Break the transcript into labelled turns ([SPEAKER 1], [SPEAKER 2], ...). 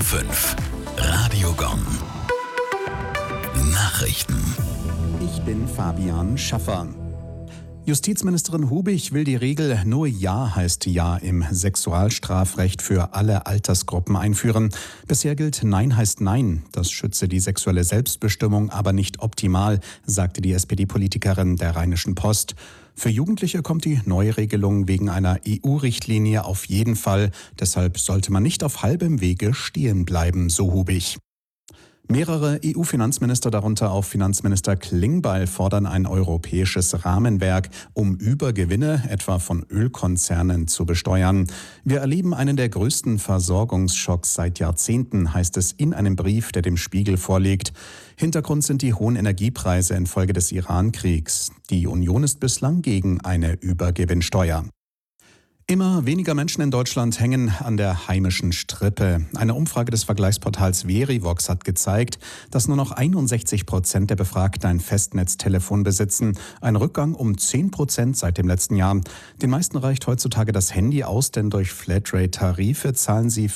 [SPEAKER 1] 5. Radio Gong. Nachrichten.
[SPEAKER 2] Ich bin Fabian Schaffer. Justizministerin Hubich will die Regel "Nur Ja heißt Ja" im Sexualstrafrecht für alle Altersgruppen einführen. Bisher gilt "Nein heißt Nein". Das schütze die sexuelle Selbstbestimmung aber nicht optimal, sagte die SPD-Politikerin der Rheinischen Post. Für Jugendliche kommt die Neuregelung wegen einer EU-Richtlinie auf jeden Fall. Deshalb sollte man nicht auf halbem Wege stehen bleiben, so Hubich. Mehrere EU-Finanzminister, darunter auch Finanzminister Klingbeil, fordern ein europäisches Rahmenwerk, um Übergewinne, etwa von Ölkonzernen, zu besteuern. Wir erleben einen der größten Versorgungsschocks seit Jahrzehnten, heißt es in einem Brief, der dem Spiegel vorliegt. Hintergrund sind die hohen Energiepreise infolge des Iran-Kriegs. Die Union ist bislang gegen eine Übergewinnsteuer. Immer weniger Menschen in Deutschland hängen an der heimischen Strippe. Eine Umfrage des Vergleichsportals Verivox hat gezeigt, dass nur noch 61% der Befragten ein Festnetztelefon besitzen. Ein Rückgang um 10% seit dem letzten Jahr. Den meisten reicht heutzutage das Handy aus, denn durch Flatrate-Tarife zahlen sie